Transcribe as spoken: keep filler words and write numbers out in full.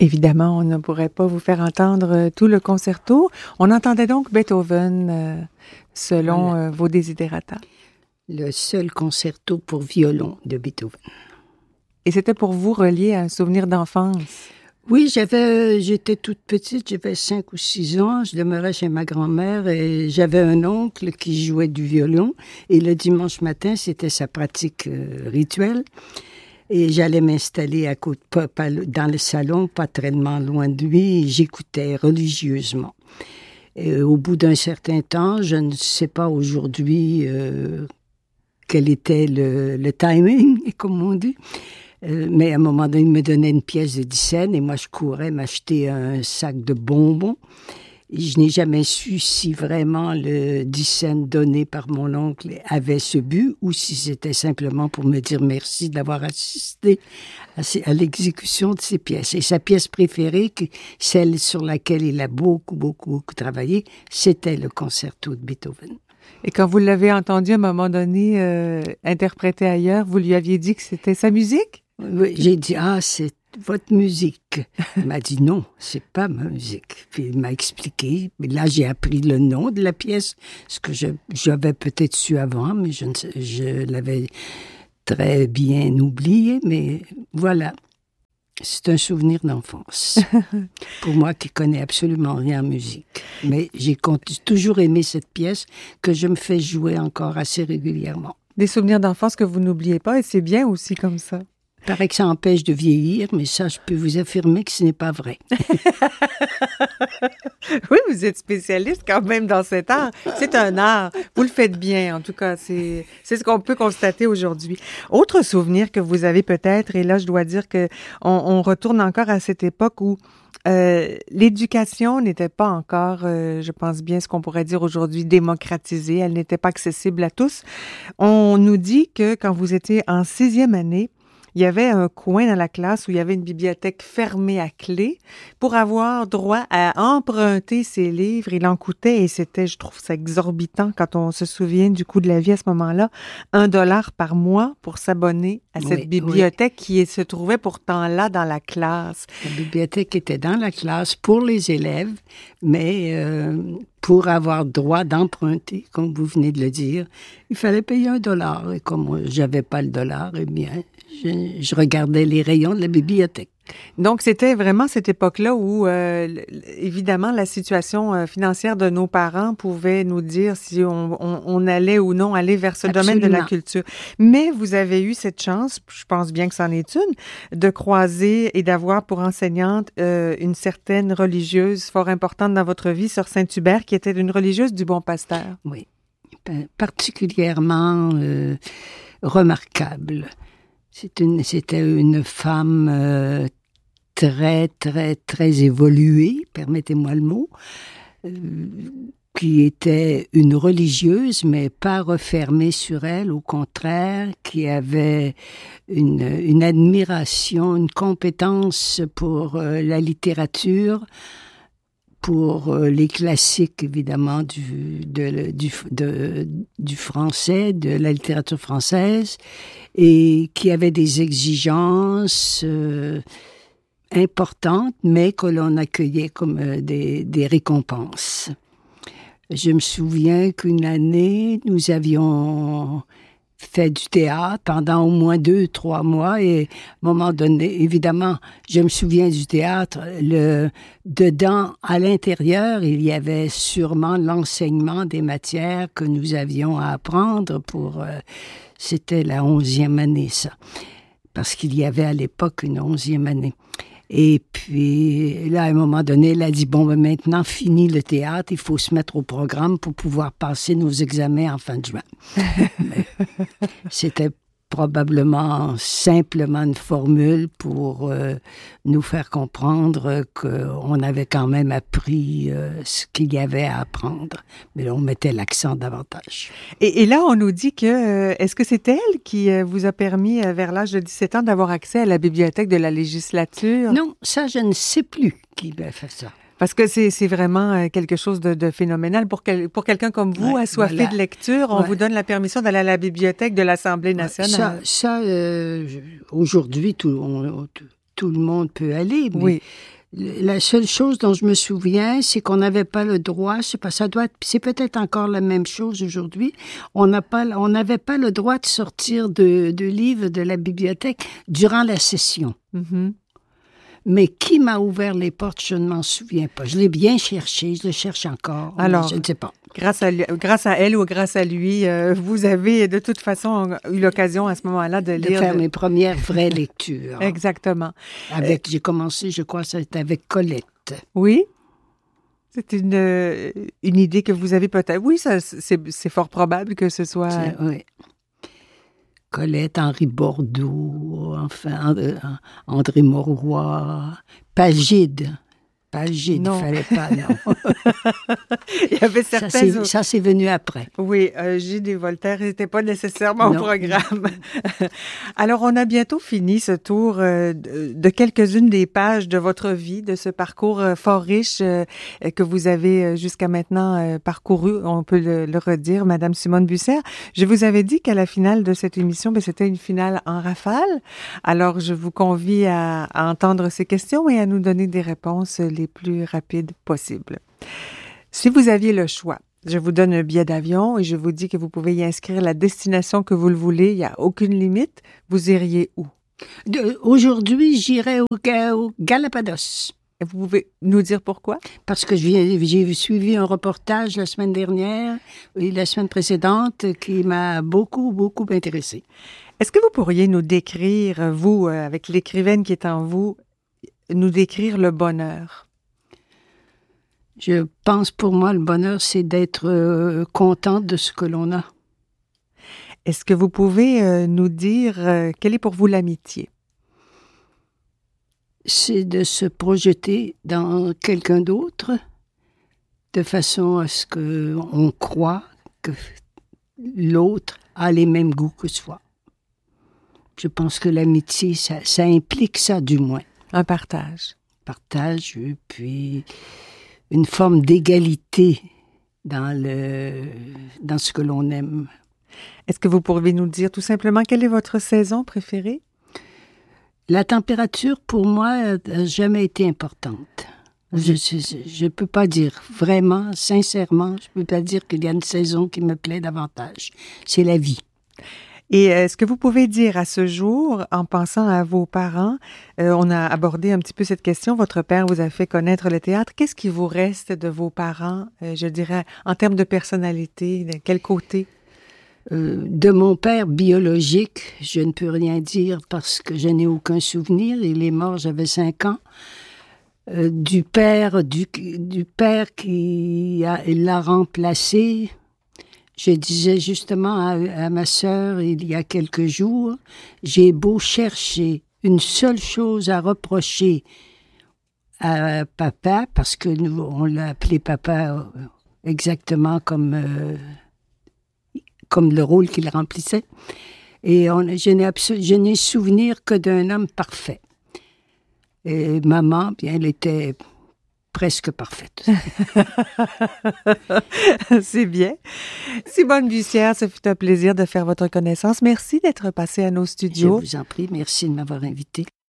Évidemment, on ne pourrait pas vous faire entendre tout le concerto. On entendait donc Beethoven euh, selon voilà. euh, vos desiderata. Le seul concerto pour violon de Beethoven. Et c'était pour vous relié à un souvenir d'enfance? Oui, j'avais, j'étais toute petite, j'avais cinq ou six ans, je demeurais chez ma grand-mère et j'avais un oncle qui jouait du violon et le dimanche matin, c'était sa pratique euh, rituelle. Et j'allais m'installer à côté, pas, pas, dans le salon, pas très loin de lui, et j'écoutais religieusement. Et au bout d'un certain temps, je ne sais pas aujourd'hui euh, quel était le, le timing, comme on dit, euh, mais à un moment donné, il me donnait une pièce de dix cents et moi, je courais m'acheter un sac de bonbons. Et je n'ai jamais su si vraiment le dix cents donné par mon oncle avait ce but ou si c'était simplement pour me dire merci d'avoir assisté à, ces, à l'exécution de ces pièces. Et sa pièce préférée, celle sur laquelle il a beaucoup, beaucoup, beaucoup travaillé, c'était le concerto de Beethoven. Et quand vous l'avez entendu à un moment donné euh, interprété ailleurs, vous lui aviez dit que c'était sa musique? Oui, j'ai dit, ah, c'est votre musique. Il m'a dit non, c'est pas ma musique. Puis il m'a expliqué. Mais là, j'ai appris le nom de la pièce, ce que je, j'avais peut-être su avant, mais je, ne sais, je l'avais très bien oublié. Mais voilà, c'est un souvenir d'enfance. Pour moi qui connais absolument rien en musique. Mais j'ai toujours aimé cette pièce que je me fais jouer encore assez régulièrement. Des souvenirs d'enfance que vous n'oubliez pas et c'est bien aussi comme ça. Il paraît que ça empêche de vieillir, mais ça, je peux vous affirmer que ce n'est pas vrai. Oui, vous êtes spécialiste quand même dans cet art. C'est un art. Vous le faites bien, en tout cas. C'est, c'est ce qu'on peut constater aujourd'hui. Autre souvenir que vous avez peut-être, et là, je dois dire que on, on retourne encore à cette époque où euh, l'éducation n'était pas encore, euh, je pense bien, ce qu'on pourrait dire aujourd'hui, démocratisée. Elle n'était pas accessible à tous. On nous dit que quand vous étiez en sixième année, il y avait un coin dans la classe où il y avait une bibliothèque fermée à clé pour avoir droit à emprunter ses livres. Il en coûtait, et c'était, je trouve ça exorbitant quand on se souvient du coût de la vie à ce moment-là, un dollar par mois pour s'abonner à cette oui, bibliothèque oui. qui se trouvait pourtant là dans la classe. La bibliothèque était dans la classe pour les élèves, mais euh, pour avoir droit d'emprunter, comme vous venez de le dire, il fallait payer un dollar. Et comme j'avais pas le dollar, eh bien, je, je regardais les rayons de la bibliothèque. Donc, c'était vraiment cette époque-là où, euh, évidemment, la situation euh, financière de nos parents pouvait nous dire si on, on, on allait ou non aller vers ce Absolument. domaine de la culture. Mais vous avez eu cette chance, je pense bien que c'en est une, de croiser et d'avoir pour enseignante euh, une certaine religieuse fort importante dans votre vie, Sœur Saint-Hubert, qui était une religieuse du Bon Pasteur. Oui, particulièrement euh, remarquable. C'est une, c'était une femme euh, très, très, très évoluée, permettez-moi le mot, euh, qui était une religieuse, mais pas refermée sur elle, au contraire, qui avait une, une admiration, une compétence pour euh, la littérature, pour euh, les classiques, évidemment, du, de, du, de, du français, de la littérature française, et qui avait des exigences euh, importantes, mais que l'on accueillait comme euh, des, des récompenses. Je me souviens qu'une année, nous avions fait du théâtre pendant au moins deux, trois mois et à un moment donné, évidemment, je me souviens du théâtre, le, dedans, à l'intérieur, il y avait sûrement l'enseignement des matières que nous avions à apprendre pour, euh, c'était la onzième année, ça, parce qu'il y avait à l'époque une onzième année. Et puis, là, à un moment donné, elle a dit, bon, ben maintenant, fini le théâtre, il faut se mettre au programme pour pouvoir passer nos examens en fin de juin. Mais c'était probablement simplement une formule pour euh, nous faire comprendre qu'on avait quand même appris euh, ce qu'il y avait à apprendre. Mais là, on mettait l'accent davantage. Et, et là, on nous dit que, euh, est-ce que c'est elle qui euh, vous a permis, euh, vers l'âge de dix-sept ans, d'avoir accès à la bibliothèque de la législature? Non, ça, je ne sais plus qui a fait ça. Parce que c'est, c'est vraiment quelque chose de, de phénoménal. Pour, quel, pour quelqu'un comme vous, ouais, assoiffé voilà. de lecture, on ouais. vous donne la permission d'aller à la bibliothèque de l'Assemblée nationale. Ça, ça euh, aujourd'hui, tout, on, tout, tout le monde peut aller. Mais oui. La seule chose dont je me souviens, c'est qu'on n'avait pas le droit, c'est pas, ça doit être, c'est peut-être encore la même chose aujourd'hui, on n'a pas, on n'avait pas le droit de sortir de, de livres de la bibliothèque durant la session. Mm-hmm. Mais qui m'a ouvert les portes, je ne m'en souviens pas. Je l'ai bien cherché, je le cherche encore. Alors, je ne sais pas. Grâce à, lui, grâce à elle ou grâce à lui, euh, vous avez de toute façon eu l'occasion à ce moment-là de lire. De faire de... mes premières vraies lectures. Exactement. Avec, j'ai commencé, je crois, c'était avec Colette. Oui. C'est une, une idée que vous avez peut-être. Oui, ça, c'est, c'est fort probable que ce soit. C'est, oui. Colette, Henri Bordeaux, enfin, André Mauroy, Pagide. Pagide, il ne fallait pas, non. Il y avait certains... Ça, c'est, ça, c'est venu après. Oui, euh, Gide et Voltaire n'étaient pas nécessairement non. au programme. Alors, on a bientôt fini ce tour euh, de, de quelques-unes des pages de votre vie, de ce parcours euh, fort riche euh, que vous avez euh, jusqu'à maintenant euh, parcouru, on peut le, le redire, Madame Simone Bussière. Je vous avais dit qu'à la finale de cette émission, ben, c'était une finale en rafale. Alors, je vous convie à, à entendre ces questions et à nous donner des réponses les plus rapides possibles. Si vous aviez le choix, je vous donne un billet d'avion et je vous dis que vous pouvez y inscrire la destination que vous le voulez, il n'y a aucune limite, vous iriez où? De, aujourd'hui, j'irais au, au Galapagos. Et vous pouvez nous dire pourquoi? Parce que je viens, j'ai suivi un reportage la semaine dernière et la semaine précédente qui m'a beaucoup, beaucoup intéressée. Est-ce que vous pourriez nous décrire, vous, avec l'écrivaine qui est en vous, nous décrire le bonheur? Je pense pour moi, le bonheur, c'est d'être euh, contente de ce que l'on a. Est-ce que vous pouvez euh, nous dire euh, quelle est pour vous l'amitié? C'est de se projeter dans quelqu'un d'autre de façon à ce qu'on croit que l'autre a les mêmes goûts que soi. Je pense que l'amitié, ça, ça implique ça du moins. Un partage. Partage, puis une forme d'égalité dans, le, dans ce que l'on aime. Est-ce que vous pourriez nous dire tout simplement quelle est votre saison préférée? La température, pour moi, n'a jamais été importante. Je ne peux pas dire vraiment, sincèrement, je ne peux pas dire qu'il y a une saison qui me plaît davantage. C'est la vie. Et est-ce que vous pouvez dire à ce jour, en pensant à vos parents, euh, on a abordé un petit peu cette question, votre père vous a fait connaître le théâtre, qu'est-ce qui vous reste de vos parents, euh, je dirais, en termes de personnalité, de quel côté? Euh, de mon père biologique, je ne peux rien dire parce que je n'ai aucun souvenir, il est mort, j'avais cinq ans. Euh, du père, du, du père qui a, l'a remplacé, je disais justement à, à ma sœur il y a quelques jours, j'ai beau chercher une seule chose à reprocher à papa, parce que nous, on l'a appelé papa exactement comme, euh, comme le rôle qu'il remplissait, et on, je, n'ai absolu, je n'ai souvenir que d'un homme parfait. Et maman, bien, elle était presque parfaite. C'est bien. Simone Bussière, ce fut un plaisir de faire votre connaissance. Merci d'être passée à nos studios. Je vous en prie, merci de m'avoir invitée.